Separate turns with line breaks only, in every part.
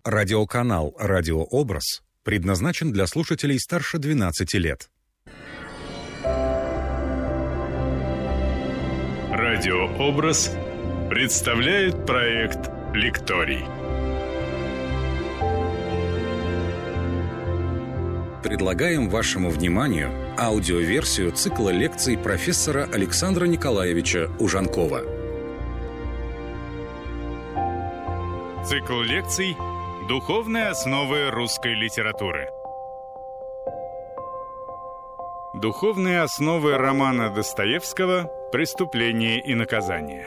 Радиоканал «Радиообраз» предназначен для слушателей старше 12 лет.
«Радиообраз» представляет проект «Лекторий».
Предлагаем вашему вниманию аудиоверсию цикла лекций профессора Александра Николаевича Ужанкова.
Цикл лекций «Духовные основы русской литературы». Духовные основы романа Достоевского «Преступление и наказание».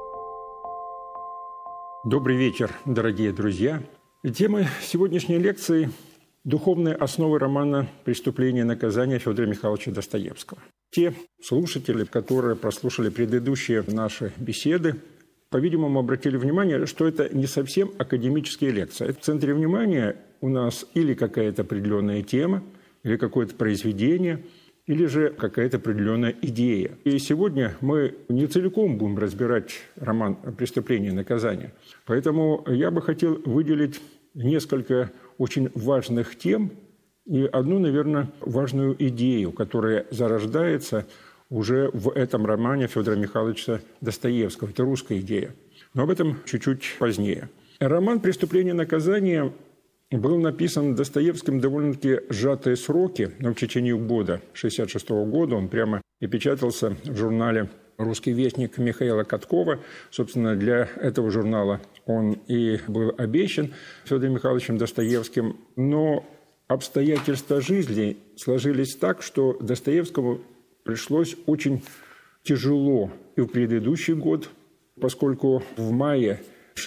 Добрый вечер, дорогие друзья. Тема сегодняшней лекции – духовные основы романа «Преступление и наказание» Федора Михайловича Достоевского. Те слушатели, которые прослушали предыдущие наши беседы, по-видимому, обратили внимание, что это не совсем академические лекции. В центре внимания у нас или какая-то определенная тема, или какое-то произведение, или же какая-то определенная идея. И сегодня мы не целиком будем разбирать роман «Преступление и наказание». Поэтому я бы хотел выделить несколько очень важных тем и одну, наверное, важную идею, которая зарождается уже в этом романе Федора Михайловича Достоевского. Это русская идея. Но об этом чуть-чуть позднее. Роман «Преступление и наказание» был написан Достоевским довольно-таки сжатые сроки, но в течение года, 1966 года, он прямо и печатался в журнале «Русский вестник» Михаила Каткова. Собственно, для этого журнала он и был обещан Федором Михайловичем Достоевским. Но обстоятельства жизни сложились так, что Достоевскому пришлось очень тяжело и в предыдущий год, поскольку в мае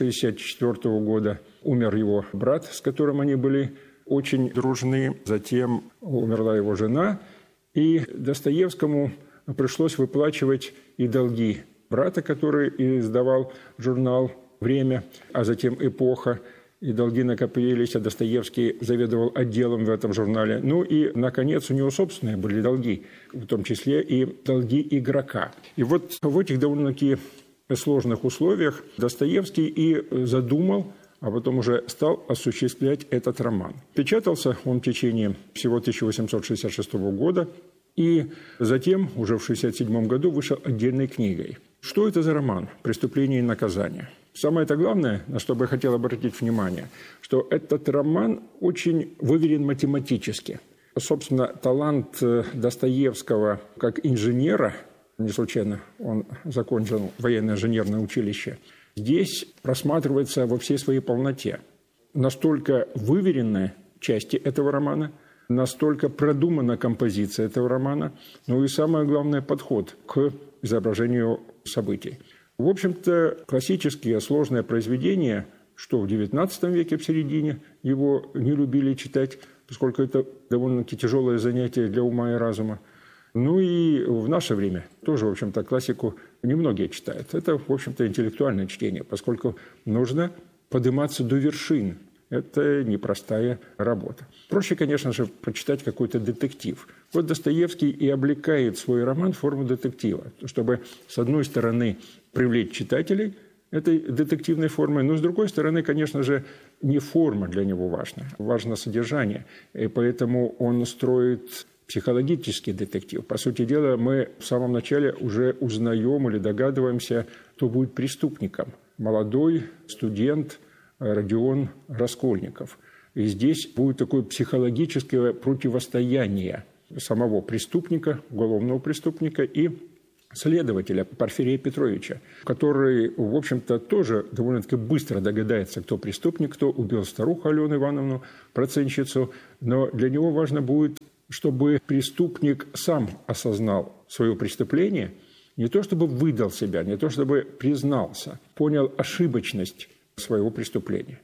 1964 года умер его брат, с которым они были очень дружны. Затем умерла его жена, и Достоевскому пришлось выплачивать и долги брата, который издавал журнал «Время», а затем «Эпоха». И долги накопились, а Достоевский заведовал отделом в этом журнале. Ну и, наконец, у него собственные были долги, в том числе и долги игрока. И вот в этих довольно-таки сложных условиях Достоевский и задумал, а потом уже стал осуществлять этот роман. Печатался он в течение всего 1866 года, и затем, уже в 1967 году, вышел отдельной книгой. Что это за роман «Преступление и наказание»? Самое-то главное, на что бы я хотел обратить внимание, что этот роман очень выверен математически. Собственно, талант Достоевского как инженера, не случайно он закончил военное инженерное училище, здесь просматривается во всей своей полноте. Настолько выверенные части этого романа, настолько продумана композиция этого романа, ну и самое главное – подход к изображению событий. В общем-то, классические сложные произведения, что в XIX веке в середине его не любили читать, поскольку это довольно-таки тяжелое занятие для ума и разума. Ну и в наше время тоже, в общем-то, классику немногие читают. Это, в общем-то, интеллектуальное чтение, поскольку нужно подниматься до вершин. Это непростая работа. Проще, конечно же, прочитать какой-то детектив. Вот Достоевский и облекает свой роман в форму детектива, чтобы, с одной стороны, привлечь читателей этой детективной формой, но, с другой стороны, конечно же, не форма для него важна, важно содержание. И поэтому он строит психологический детектив. По сути дела, мы в самом начале уже узнаем или догадываемся, кто будет преступником. Молодой студент Родион Раскольников. И здесь будет такое психологическое противостояние самого преступника, уголовного преступника и следователя Порфирия Петровича, который, в общем-то, тоже довольно-таки быстро догадается, кто преступник, кто убил старуху Алену Ивановну, процентщицу. Но для него важно будет, чтобы преступник сам осознал свое преступление, не то чтобы выдал себя, не то чтобы признался, понял ошибочность своего преступления.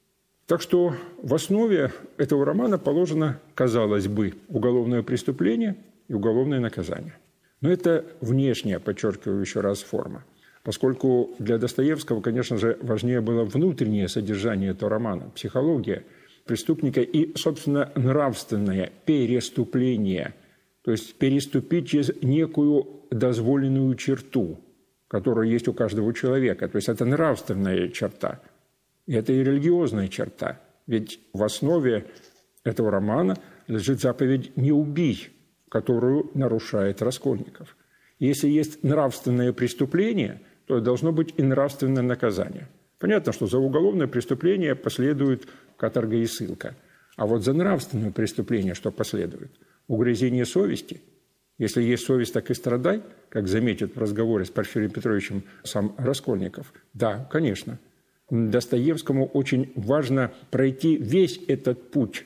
Так что в основе этого романа положено, казалось бы, уголовное преступление и уголовное наказание. Но это внешняя, подчеркиваю еще раз, форма. Поскольку для Достоевского, конечно же, важнее было внутреннее содержание этого романа, психология преступника и, собственно, нравственное переступление, то есть переступить через некую дозволенную черту, которая есть у каждого человека. То есть это нравственная черта, и это и религиозная черта. Ведь в основе этого романа лежит заповедь «не убий», которую нарушает Раскольников. Если есть нравственное преступление, то должно быть и нравственное наказание. Понятно, что за уголовное преступление последует каторга и ссылка. А вот за нравственное преступление что последует? Угрызение совести. Если есть совесть, так и страдай, как заметит в разговоре с Порфирием Петровичем сам Раскольников. Да, конечно. Достоевскому очень важно пройти весь этот путь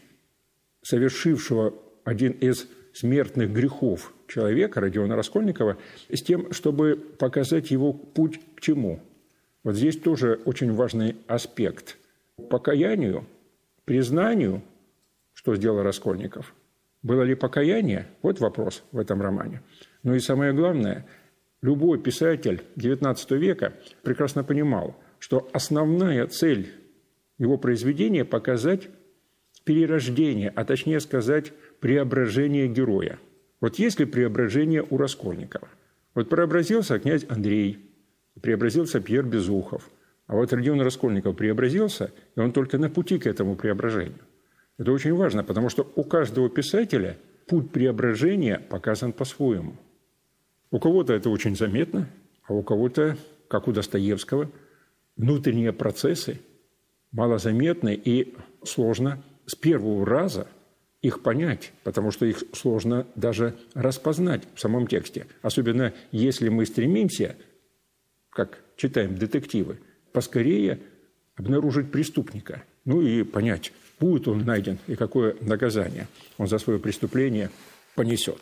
совершившего один из смертных грехов человека, Родиона Раскольникова, с тем, чтобы показать его путь к чему. Вот здесь тоже очень важный аспект. Покаянию, признанию, что сделал Раскольников. Было ли покаяние? Вот вопрос в этом романе. Ну и самое главное, любой писатель XIX века прекрасно понимал, что основная цель его произведения – показать перерождение, а точнее сказать, преображение героя. Вот есть ли преображение у Раскольникова? Вот преобразился князь Андрей, преобразился Пьер Безухов, а вот Родион Раскольников преобразился, и он только на пути к этому преображению. Это очень важно, потому что у каждого писателя путь преображения показан по-своему. У кого-то это очень заметно, а у кого-то, как у Достоевского, внутренние процессы малозаметны и сложно с первого раза их понять, потому что их сложно даже распознать в самом тексте. Особенно если мы стремимся, как читаем детективы, поскорее обнаружить преступника, ну и понять, будет он найден и какое наказание он за свое преступление понесет.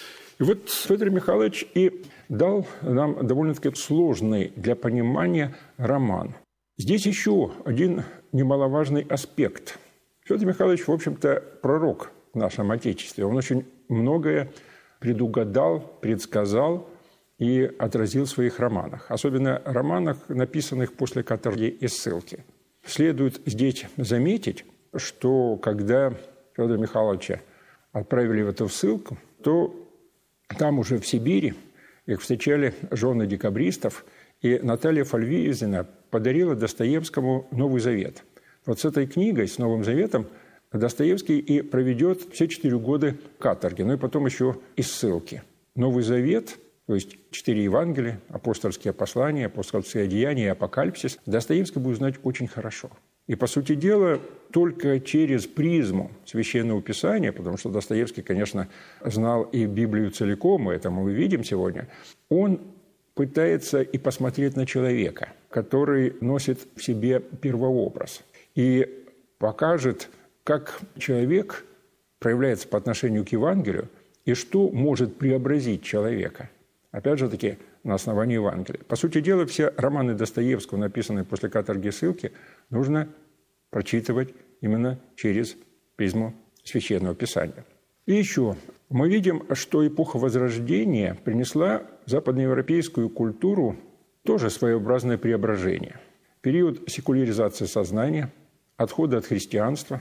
И вот Федор Михайлович и дал нам довольно-таки сложный для понимания роман. Здесь еще один немаловажный аспект. Федор Михайлович, в общем-то, пророк в нашем Отечестве. Он очень многое предугадал, предсказал и отразил в своих романах. Особенно в романах, написанных после каторги и ссылки. Следует здесь заметить, что когда Федора Михайловича отправили в эту ссылку, то там уже в Сибири их встречали жены декабристов, и Наталья Фальвизина подарила Достоевскому Новый Завет. Вот с этой книгой, с Новым Заветом, Достоевский и проведет все 4 года каторги, ну и потом еще и ссылки. Новый Завет, то есть 4 Евангелия, апостольские послания, апостольские деяния и апокалипсис, Достоевский будет знать очень хорошо. И, по сути дела, только через призму Священного Писания, потому что Достоевский, конечно, знал и Библию целиком, и это мы видим сегодня, он пытается и посмотреть на человека, который носит в себе первообраз, и покажет, как человек проявляется по отношению к Евангелию и что может преобразить человека. Опять же таки, на основании Евангелия. По сути дела, все романы Достоевского, написанные после каторги и ссылки, нужно прочитывать именно через призму Священного Писания. И еще мы видим, что эпоха Возрождения принесла в западноевропейскую культуру тоже своеобразное преображение. Период секуляризации сознания, отхода от христианства,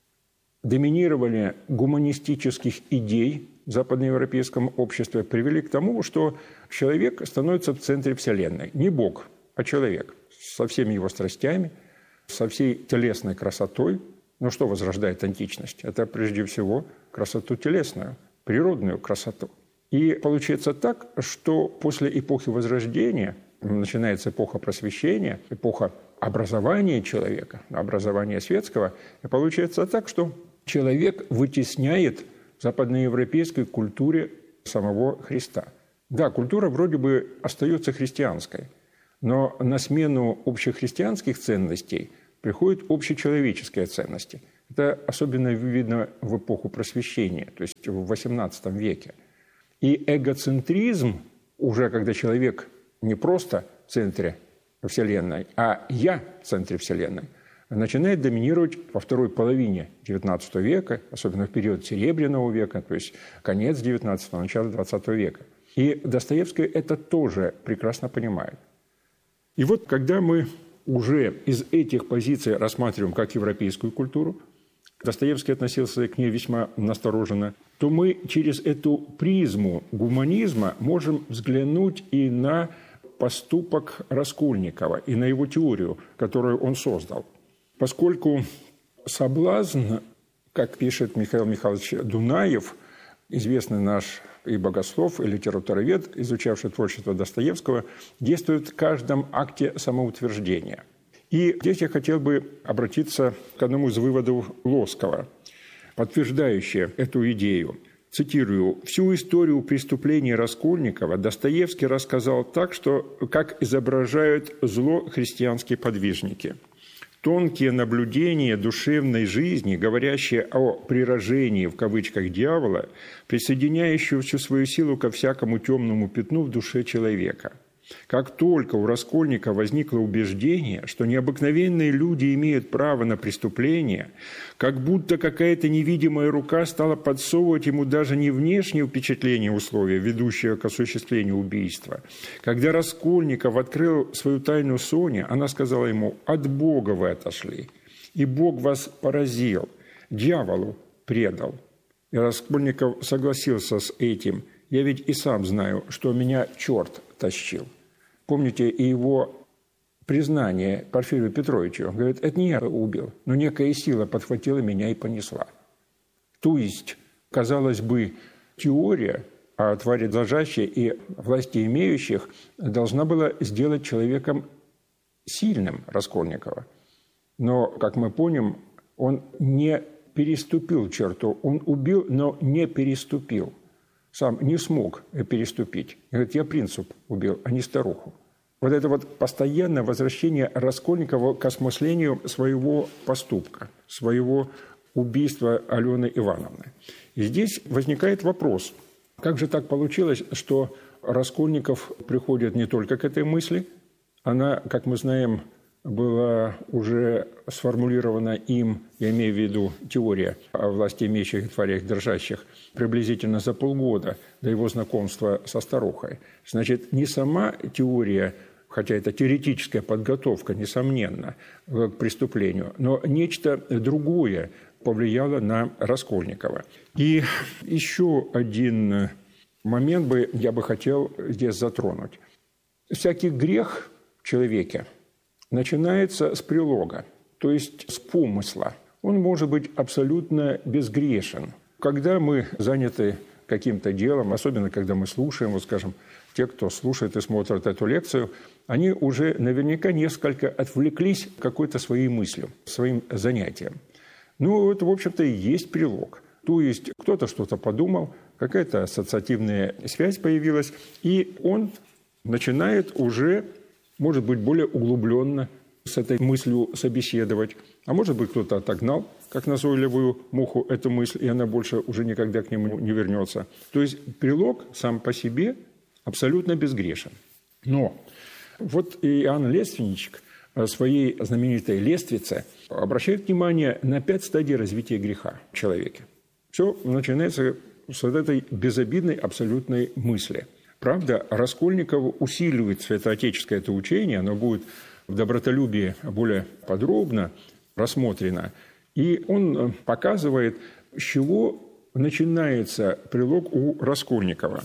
доминирование гуманистических идей в западноевропейском обществе привели к тому, что человек становится в центре Вселенной. Не Бог, а человек со всеми его страстями, со всей телесной красотой. Но что возрождает античность? Это прежде всего красоту телесную, природную красоту. И получается так, что после эпохи Возрождения начинается эпоха просвещения, эпоха образования человека, образования светского. И получается так, что человек вытесняет в западноевропейской культуре самого Христа. Да, культура вроде бы остается христианской, но на смену общехристианских ценностей приходят общечеловеческие ценности. Это особенно видно в эпоху Просвещения, то есть в XVIII веке. И эгоцентризм, уже когда человек не просто в центре Вселенной, а «я» в центре Вселенной, начинает доминировать во второй половине XIX века, особенно в период Серебряного века, то есть конец XIX, начало XX века. И Достоевский это тоже прекрасно понимает. И вот когда мы уже из этих позиций рассматриваем как европейскую культуру, Достоевский относился к ней весьма настороженно, то мы через эту призму гуманизма можем взглянуть и на поступок Раскольникова, и на его теорию, которую он создал. Поскольку соблазн, как пишет Михаил Михайлович Дунаев, известный наш и богослов, и литературовед, изучавший творчество Достоевского, действует в каждом акте самоутверждения. И здесь я хотел бы обратиться к одному из выводов Лоскова, подтверждающего эту идею. Цитирую: «Всю историю преступлений Раскольникова Достоевский рассказал так, что как изображают зло христианские подвижники. Тонкие наблюдения душевной жизни, говорящие о «приражении» в кавычках дьявола, присоединяющего всю свою силу ко всякому темному пятну в душе человека. Как только у Раскольника возникло убеждение, что необыкновенные люди имеют право на преступление, как будто какая-то невидимая рука стала подсовывать ему даже не внешнее впечатление условия, ведущее к осуществлению убийства. Когда Раскольников открыл свою тайну Соне, она сказала ему: «От Бога вы отошли, и Бог вас поразил, дьяволу предал». И Раскольников согласился с этим. «Я ведь и сам знаю, что меня черт тащил». Помните и его признание Порфирию Петровичу? Он говорит: это не я убил, но некая сила подхватила меня и понесла. То есть, казалось бы, теория о твари дрожащей и власти имеющих должна была сделать человеком сильным Раскольникова. Но, как мы помним, он не переступил черту. Он убил, но не переступил. Сам не смог переступить. Говорит: я принцип убил, а не старуху. Вот это вот постоянное возвращение Раскольникова к осмыслению своего поступка, своего убийства Алены Ивановны. И здесь возникает вопрос: как же так получилось, что Раскольников приходит не только к этой мысли, она, как мы знаем, была уже сформулирована им, я имею в виду теория о власти имеющих и тварях дрожащих, приблизительно за полгода до его знакомства со старухой. Значит, не сама теория, хотя это теоретическая подготовка, несомненно, к преступлению, но нечто другое повлияло на Раскольникова. И еще один момент я бы хотел здесь затронуть. Всякий грех в человеке начинается с прилога, то есть с помысла. Он может быть абсолютно безгрешен. Когда мы заняты каким-то делом, особенно когда мы слушаем, вот скажем, те, кто слушает и смотрит эту лекцию, они уже наверняка несколько отвлеклись какой-то своей мыслью, своим занятием. Ну, это, в общем-то, и есть прилог. То есть кто-то что-то подумал, какая-то ассоциативная связь появилась, и он начинает уже, может быть, более углубленно с этой мыслью собеседовать. А может быть, кто-то отогнал, как назойливую муху, эту мысль, и она больше уже никогда к нему не вернется. То есть прилог сам по себе абсолютно безгрешен. Но вот Иоанн Лественничек в своей знаменитой «Лествице» обращает внимание на 5 стадий развития греха в человеке. Все начинается с вот этой безобидной абсолютной мысли. Правда, Раскольников усиливает святоотеческое это учение, оно будет в добротолюбии более подробно рассмотрено. И он показывает, с чего начинается прилог у Раскольникова.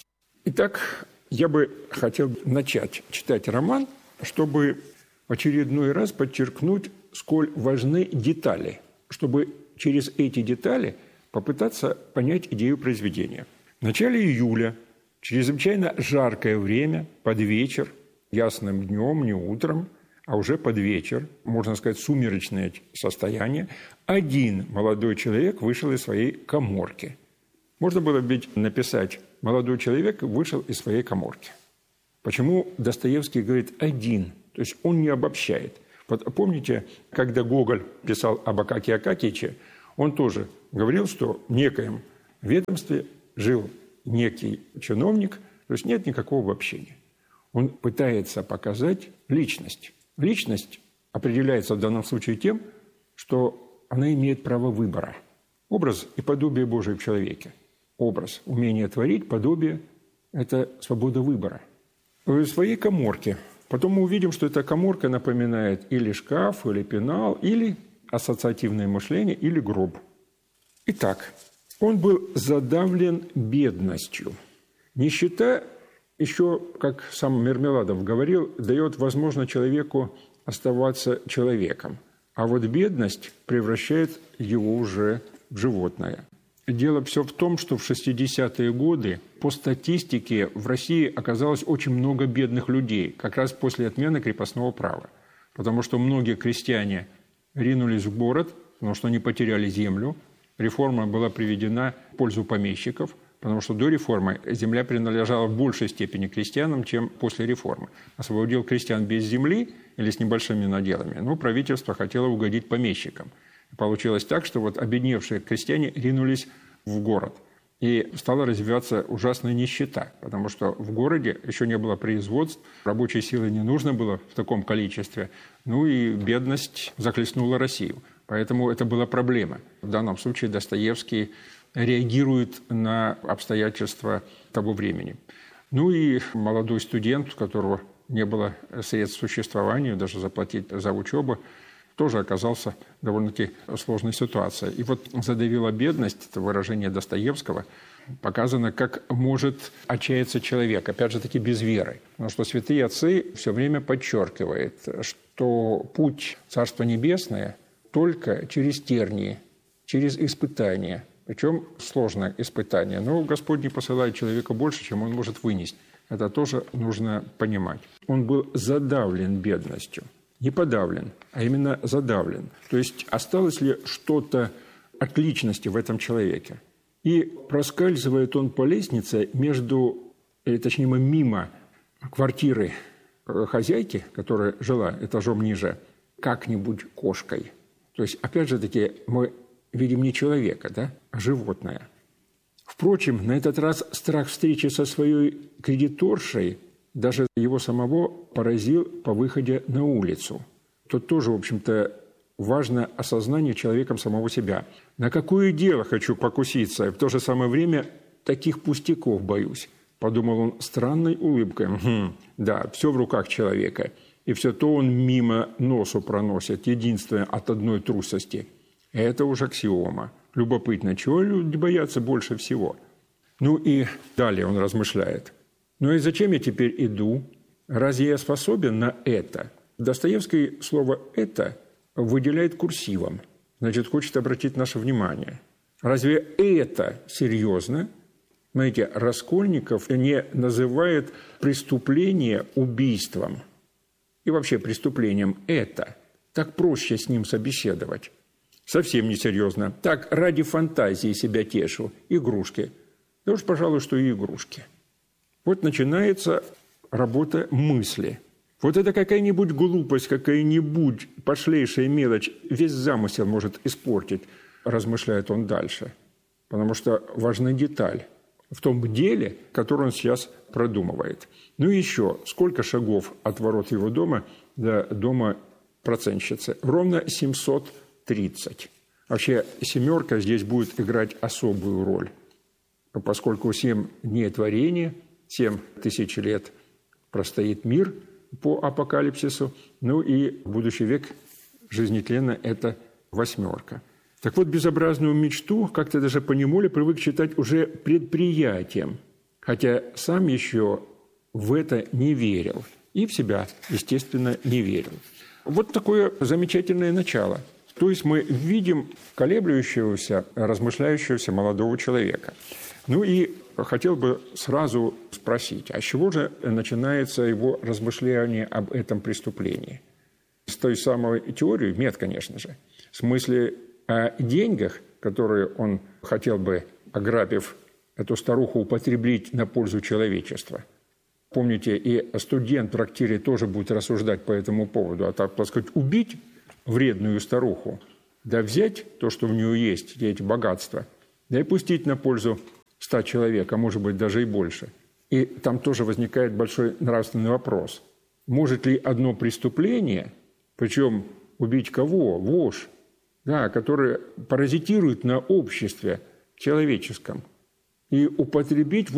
Итак, я бы хотел начать читать роман, чтобы в очередной раз подчеркнуть, сколь важны детали, чтобы через эти детали попытаться понять идею произведения. В начале июля, чрезвычайно жаркое время, под вечер, ясным днем, не утром, а уже под вечер, можно сказать, сумеречное состояние, один молодой человек вышел из своей каморки. Можно было ведь написать: молодой человек вышел из своей каморки. Почему Достоевский говорит «один», то есть он не обобщает. Вот помните, когда Гоголь писал об Акакии Акакиевиче, он тоже говорил, что в некоем ведомстве жил некий чиновник, то есть нет никакого обобщения. Он пытается показать личность. Личность определяется в данном случае тем, что она имеет право выбора. Образ и подобие Божие в человеке. Образ, умение творить, подобие – это свобода выбора. В своей каморке. Потом мы увидим, что эта каморка напоминает или шкаф, или пенал, или ассоциативное мышление, или гроб. Итак, он был задавлен бедностью. Нищета еще, как сам Мармеладов говорил, дает возможность человеку оставаться человеком. А вот бедность превращает его уже в животное. Дело все в том, что в 60-е годы по статистике в России оказалось очень много бедных людей, как раз после отмены крепостного права. Потому что многие крестьяне ринулись в город, потому что они потеряли землю. Реформа была приведена в пользу помещиков, потому что до реформы земля принадлежала в большей степени крестьянам, чем после реформы. Освободил крестьян без земли или с небольшими наделами. Правительство хотело угодить помещикам. Получилось так, что вот обедневшие крестьяне ринулись в город. И стала развиваться ужасная нищета, потому что в городе еще не было производств, рабочей силы не нужно было в таком количестве, и бедность захлестнула Россию. Поэтому это была проблема. В данном случае Достоевский реагирует на обстоятельства того времени. И молодой студент, у которого не было средств к существованию, даже заплатить за учебу, тоже оказался в довольно-таки сложной ситуации. И вот задавила бедность, это выражение Достоевского, показано, как может отчаяться человек, опять же таки без веры. Потому что святые отцы все время подчеркивают, что путь Царства Небесное только через тернии, через испытания. Причем сложное испытание. Но Господь не посылает человека больше, чем он может вынести. Это тоже нужно понимать. Он был задавлен бедностью. Не подавлен, а именно задавлен. То есть осталось ли что-то от личности в этом человеке? И проскальзывает он по лестнице мимо квартиры хозяйки, которая жила этажом ниже, как-нибудь кошкой. То есть, опять же таки, мы видим не человека, а животное. Впрочем, на этот раз страх встречи со своей кредиторшей даже его самого поразил по выходе на улицу. Тут тоже, в общем-то, важно осознание человеком самого себя. На какое дело хочу покуситься, и в то же самое время таких пустяков боюсь, подумал он странной улыбкой. Да, все в руках человека, и все то он мимо носу проносит, единственное от одной трусости. Это уже аксиома. Любопытно, чего люди боятся больше всего? И далее он размышляет. И зачем я теперь иду? Разве я способен на это? Достоевский слово «это» выделяет курсивом. Значит, хочет обратить наше внимание. Разве это серьезно? Смотрите, Раскольников не называет преступление убийством. И вообще преступлением это. Так проще с ним собеседовать. Совсем несерьезно. Так, ради фантазии себя тешу. Игрушки. Да уж, пожалуй, что и игрушки. Вот начинается работа мысли. Вот это какая-нибудь глупость, какая-нибудь пошлейшая мелочь весь замысел может испортить, размышляет он дальше. Потому что важна деталь в том деле, которое он сейчас продумывает. И еще, сколько шагов от ворот его дома до дома процентщицы? Ровно 730. Вообще, семерка здесь будет играть особую роль, поскольку 7 дней творения, 7 тысяч лет простоит мир по апокалипсису, и будущий век жизнетленно – это 8. Так вот, безобразную мечту как-то даже поневоле привык считать уже предприятием, хотя сам еще в это не верил и в себя, естественно, не верил. Вот такое замечательное начало. То есть мы видим колеблющегося, размышляющегося молодого человека. И хотел бы сразу спросить, а с чего же начинается его размышление об этом преступлении? С той самой теории, нет, конечно же, в смысле о деньгах, которые он хотел бы, ограбив эту старуху, употребить на пользу человечества. Помните, и студент в трактире тоже будет рассуждать по этому поводу, так сказать, убить вредную старуху, да взять то, что в нее есть, эти богатства, да и пустить на пользу 100 человек, а может быть даже и больше. И там тоже возникает большой нравственный вопрос. Может ли одно преступление, причем убить кого? Вошь, который паразитирует на обществе человеческом, и употребить